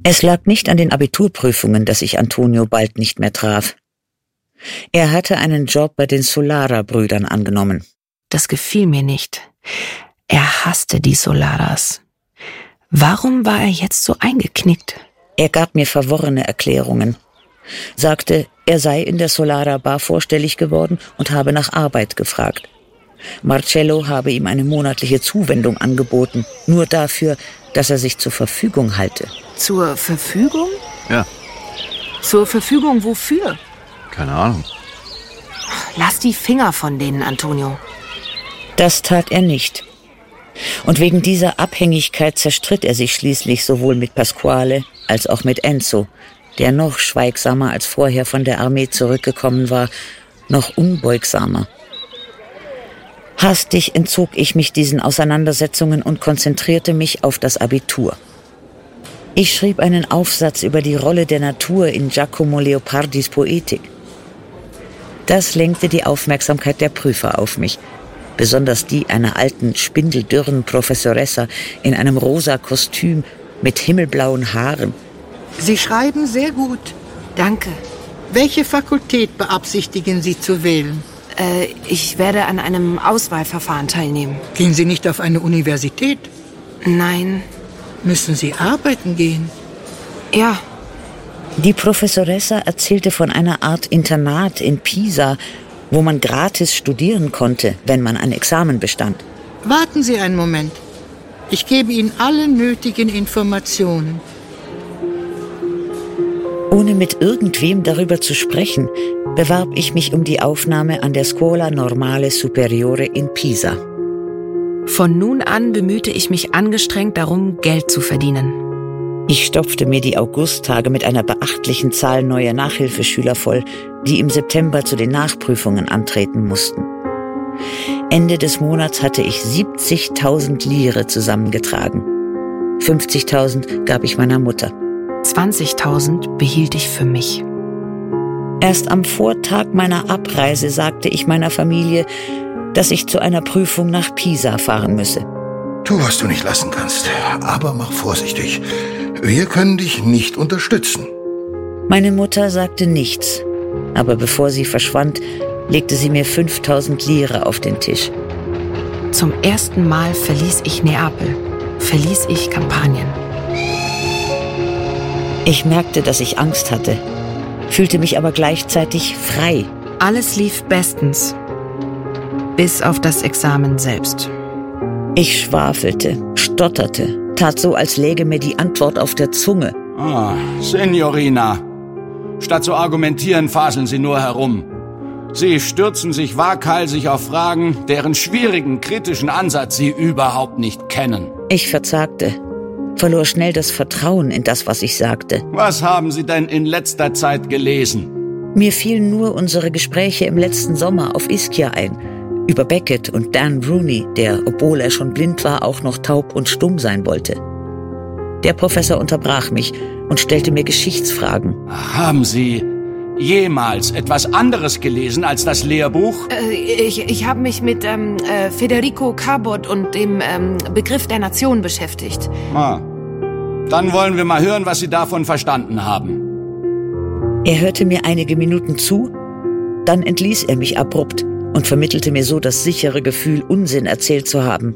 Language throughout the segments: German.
Es lag nicht an den Abiturprüfungen, dass ich Antonio bald nicht mehr traf. Er hatte einen Job bei den Solara-Brüdern angenommen. Das gefiel mir nicht. Er hasste die Solaras. Warum war er jetzt so eingeknickt? Er gab mir verworrene Erklärungen. Sagte, er sei in der Solara-Bar vorstellig geworden und habe nach Arbeit gefragt. Marcello habe ihm eine monatliche Zuwendung angeboten, nur dafür, dass er sich zur Verfügung halte. Zur Verfügung? Ja. Zur Verfügung wofür? Keine Ahnung. Lass die Finger von denen, Antonio. Das tat er nicht. Und wegen dieser Abhängigkeit zerstritt er sich schließlich sowohl mit Pasquale als auch mit Enzo, der noch schweigsamer als vorher von der Armee zurückgekommen war, noch unbeugsamer. Hastig entzog ich mich diesen Auseinandersetzungen und konzentrierte mich auf das Abitur. Ich schrieb einen Aufsatz über die Rolle der Natur in Giacomo Leopardis Poetik. Das lenkte die Aufmerksamkeit der Prüfer auf mich, besonders die einer alten, spindeldürren Professoressa in einem rosa Kostüm mit himmelblauen Haaren. Sie schreiben sehr gut. Danke. Welche Fakultät beabsichtigen Sie zu wählen? Ich werde an einem Auswahlverfahren teilnehmen. Gehen Sie nicht auf eine Universität? Nein. Müssen Sie arbeiten gehen? Ja. Die Professoressa erzählte von einer Art Internat in Pisa, wo man gratis studieren konnte, wenn man ein Examen bestand. Warten Sie einen Moment. Ich gebe Ihnen alle nötigen Informationen. Ohne mit irgendwem darüber zu sprechen, bewarb ich mich um die Aufnahme an der Scuola Normale Superiore in Pisa. Von nun an bemühte ich mich angestrengt darum, Geld zu verdienen. Ich stopfte mir die Augusttage mit einer beachtlichen Zahl neuer Nachhilfeschüler voll, die im September zu den Nachprüfungen antreten mussten. Ende des Monats hatte ich 70.000 Lire zusammengetragen. 50.000 gab ich meiner Mutter. 20.000 behielt ich für mich. Erst am Vortag meiner Abreise sagte ich meiner Familie, dass ich zu einer Prüfung nach Pisa fahren müsse. Tu, was du nicht lassen kannst, aber mach vorsichtig. Wir können dich nicht unterstützen. Meine Mutter sagte nichts, aber bevor sie verschwand, legte sie mir 5.000 Lire auf den Tisch. Zum ersten Mal verließ ich Neapel, verließ ich Kampanien. Ich merkte, dass ich Angst hatte, fühlte mich aber gleichzeitig frei. Alles lief bestens, bis auf das Examen selbst. Ich schwafelte, stotterte, tat so, als läge mir die Antwort auf der Zunge. Ah, Signorina. Statt zu argumentieren, faseln Sie nur herum. Sie stürzen sich waghalsig auf Fragen, deren schwierigen, kritischen Ansatz Sie überhaupt nicht kennen. Ich verzagte, verlor schnell das Vertrauen in das, was ich sagte. Was haben Sie denn in letzter Zeit gelesen? Mir fielen nur unsere Gespräche im letzten Sommer auf Ischia ein, über Beckett und Dan Rooney, der, obwohl er schon blind war, auch noch taub und stumm sein wollte. Der Professor unterbrach mich und stellte mir Geschichtsfragen. Haben Sie jemals etwas anderes gelesen als das Lehrbuch? Ich habe mich mit Federico Cabot und dem Begriff der Nation beschäftigt. Ah. Dann wollen wir mal hören, was Sie davon verstanden haben. Er hörte mir einige Minuten zu, dann entließ er mich abrupt und vermittelte mir so das sichere Gefühl, Unsinn erzählt zu haben.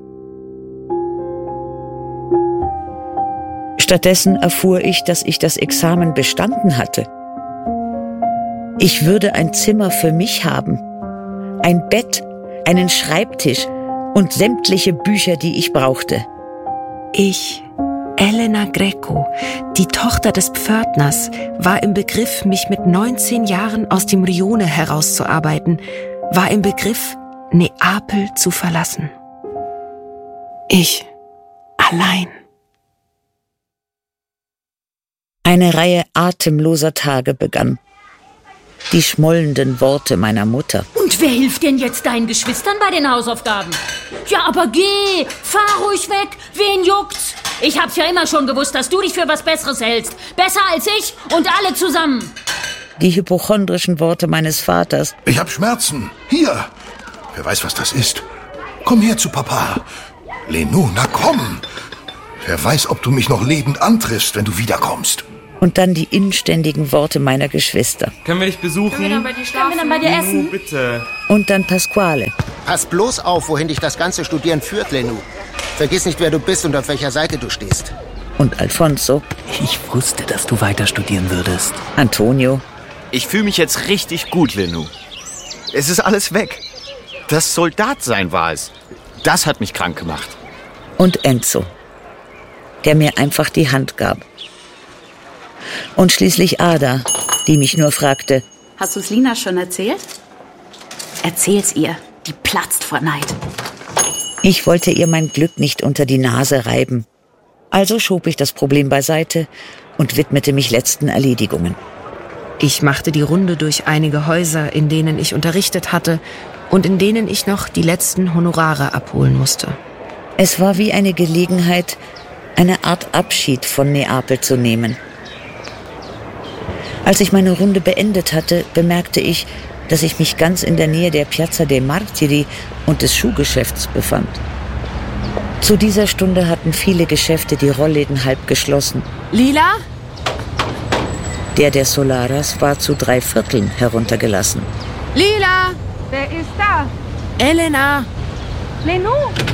Stattdessen erfuhr ich, dass ich das Examen bestanden hatte. Ich würde ein Zimmer für mich haben, ein Bett, einen Schreibtisch und sämtliche Bücher, die ich brauchte. Ich, Elena Greco, die Tochter des Pförtners, war im Begriff, mich mit 19 Jahren aus dem Rione herauszuarbeiten, war im Begriff, Neapel zu verlassen. Ich, allein. Eine Reihe atemloser Tage begann. Die schmollenden Worte meiner Mutter. Und wer hilft denn jetzt deinen Geschwistern bei den Hausaufgaben? Ja, aber geh, fahr ruhig weg, wen juckt's? Ich hab's ja immer schon gewusst, dass du dich für was Besseres hältst. Besser als ich und alle zusammen. Die hypochondrischen Worte meines Vaters. Ich hab Schmerzen. Hier. Wer weiß, was das ist. Komm her zu Papa. Lenu, na komm. Wer weiß, ob du mich noch lebend antriffst, wenn du wiederkommst. Und dann die inständigen Worte meiner Geschwister. Können wir dich besuchen? Können wir dann bei dir schlafen? Können wir dann bei dir essen? Bitte. Und dann Pasquale. Pass bloß auf, wohin dich das ganze Studieren führt, Lenou. Vergiss nicht, wer du bist und auf welcher Seite du stehst. Und Alfonso. Ich wusste, dass du weiter studieren würdest. Antonio. Ich fühle mich jetzt richtig gut, Lenou. Es ist alles weg. Das Soldatsein war es. Das hat mich krank gemacht. Und Enzo, der mir einfach die Hand gab. Und schließlich Ada, die mich nur fragte: Hast du's Lina schon erzählt? Erzähl's ihr. Die platzt vor Neid. Ich wollte ihr mein Glück nicht unter die Nase reiben. Also schob ich das Problem beiseite und widmete mich letzten Erledigungen. Ich machte die Runde durch einige Häuser, in denen ich unterrichtet hatte und in denen ich noch die letzten Honorare abholen musste. Es war wie eine Gelegenheit, eine Art Abschied von Neapel zu nehmen. Als ich meine Runde beendet hatte, bemerkte ich, dass ich mich ganz in der Nähe der Piazza dei Martiri und des Schuhgeschäfts befand. Zu dieser Stunde hatten viele Geschäfte die Rollläden halb geschlossen. Lila? Der Solaras war zu 3/4 heruntergelassen. Lila! Wer ist da? Elena! Lenou!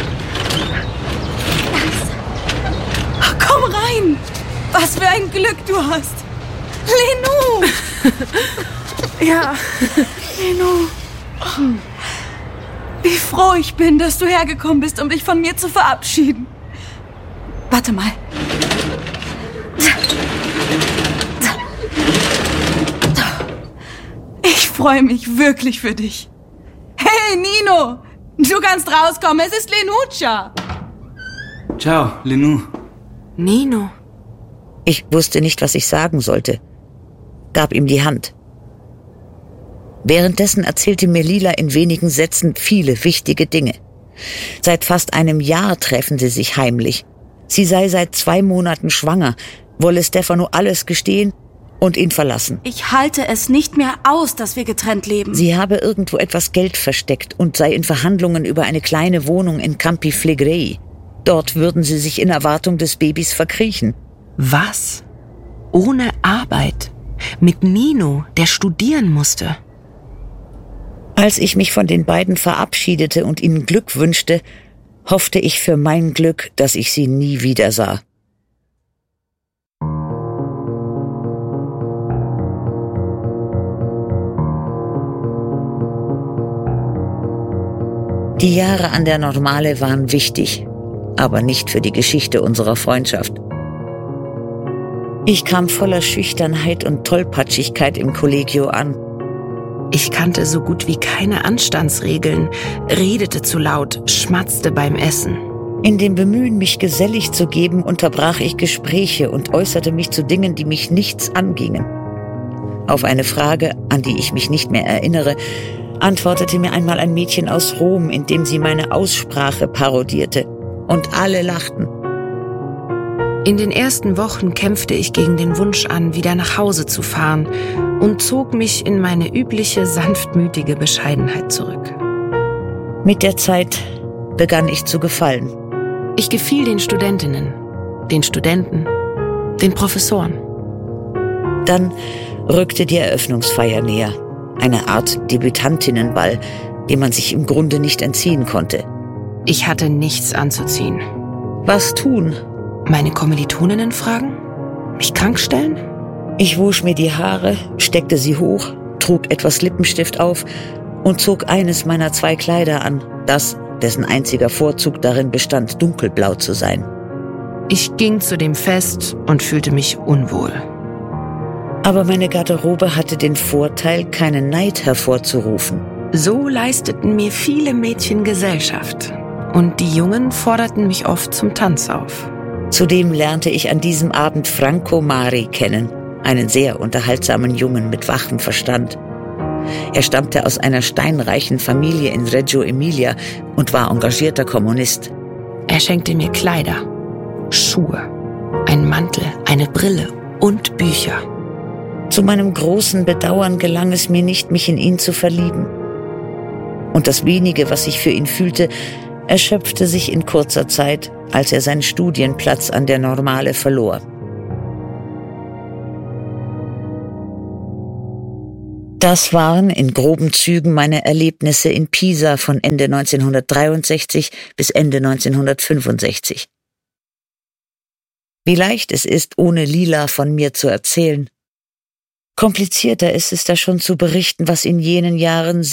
Komm rein! Was für ein Glück du hast! Lenou! Ja, Lenou. Wie froh ich bin, dass du hergekommen bist, um dich von mir zu verabschieden. Warte mal. Ich freue mich wirklich für dich. Hey, Nino! Du kannst rauskommen, es ist Lenuccia. Ciao, Lenou. Nino. Ich wusste nicht, was ich sagen sollte. Gab ihm die Hand. Währenddessen erzählte mir Lila in wenigen Sätzen viele wichtige Dinge. Seit fast einem Jahr treffen sie sich heimlich. Sie sei seit 2 Monaten schwanger, wolle Stefano alles gestehen und ihn verlassen. Ich halte es nicht mehr aus, dass wir getrennt leben. Sie habe irgendwo etwas Geld versteckt und sei in Verhandlungen über eine kleine Wohnung in Campi Flegrei. Dort würden sie sich in Erwartung des Babys verkriechen. Was? Ohne Arbeit? Mit Nino, der studieren musste? Als ich mich von den beiden verabschiedete und ihnen Glück wünschte, hoffte ich für mein Glück, dass ich sie nie wieder sah. Die Jahre an der Normale waren wichtig, aber nicht für die Geschichte unserer Freundschaft. Ich kam voller Schüchternheit und Tollpatschigkeit im Kollegio an. Ich kannte so gut wie keine Anstandsregeln, redete zu laut, schmatzte beim Essen. In dem Bemühen, mich gesellig zu geben, unterbrach ich Gespräche und äußerte mich zu Dingen, die mich nichts angingen. Auf eine Frage, an die ich mich nicht mehr erinnere, antwortete mir einmal ein Mädchen aus Rom, indem sie meine Aussprache parodierte. Und alle lachten. In den ersten Wochen kämpfte ich gegen den Wunsch an, wieder nach Hause zu fahren und zog mich in meine übliche sanftmütige Bescheidenheit zurück. Mit der Zeit begann ich zu gefallen. Ich gefiel den Studentinnen, den Studenten, den Professoren. Dann rückte die Eröffnungsfeier näher. Eine Art Debütantinnenball, dem man sich im Grunde nicht entziehen konnte. Ich hatte nichts anzuziehen. Was tun? Meine Kommilitoninnen fragen? Mich krank stellen? Ich wusch mir die Haare, steckte sie hoch, trug etwas Lippenstift auf und zog eines meiner 2 Kleider an, das, dessen einziger Vorzug darin bestand, dunkelblau zu sein. Ich ging zu dem Fest und fühlte mich unwohl. Aber meine Garderobe hatte den Vorteil, keinen Neid hervorzurufen. So leisteten mir viele Mädchen Gesellschaft und die Jungen forderten mich oft zum Tanz auf. Zudem lernte ich an diesem Abend Franco Mari kennen, einen sehr unterhaltsamen Jungen mit wachem Verstand. Er stammte aus einer steinreichen Familie in Reggio Emilia und war engagierter Kommunist. Er schenkte mir Kleider, Schuhe, einen Mantel, eine Brille und Bücher. Zu meinem großen Bedauern gelang es mir nicht, mich in ihn zu verlieben. Und das wenige, was ich für ihn fühlte, erschöpfte sich in kurzer Zeit, als er seinen Studienplatz an der Normale verlor. Das waren in groben Zügen meine Erlebnisse in Pisa von Ende 1963 bis Ende 1965. Wie leicht es ist, ohne Lila von mir zu erzählen. Komplizierter ist es da schon zu berichten, was in jenen Jahren